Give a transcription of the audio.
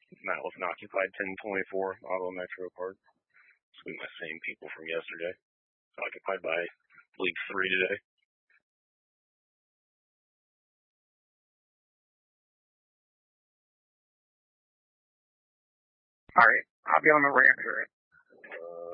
That was an occupied 1024 Auto Metro Park. It's been my same people from yesterday. It's occupied by, I believe, 3 today. Alright, I'll be on the way after it.